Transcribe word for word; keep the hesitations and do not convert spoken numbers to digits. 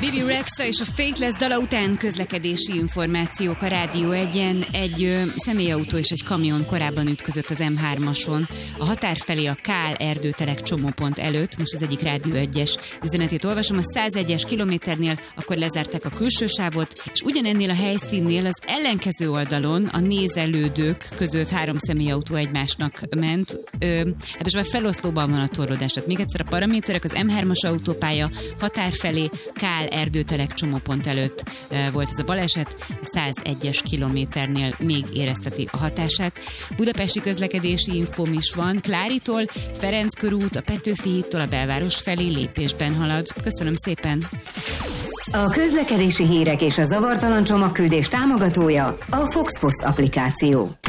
Bibi Rexha és a Faithless dala után közlekedési információk a Rádió egyen. Egy ö, személyautó és egy kamion korábban ütközött az em hármason. A határ felé a Kál erdőtelek csomópont előtt, most az egyik Rádió egyes üzenetét olvasom, a százegyes kilométernél akkor lezárták a külső sávot, és ugyanennél a helyszínnél az ellenkező oldalon a nézelődők között három személyautó egymásnak ment. Ö, hát most már feloszlóban van a torlódás. Tehát még egyszer a paraméterek, az em hármas autópálya határ felé, Kál erdőtelek csomópont előtt e, volt ez a baleset, százegyes kilométernél még érezteti a hatását. Budapesti közlekedési infóm is van, Kláritól, Ferenc körút, a Petőfi hídtól a belváros felé lépésben halad. Köszönöm szépen! A közlekedési hírek és a zavartalan csomagküldés támogatója a Fox Post applikáció.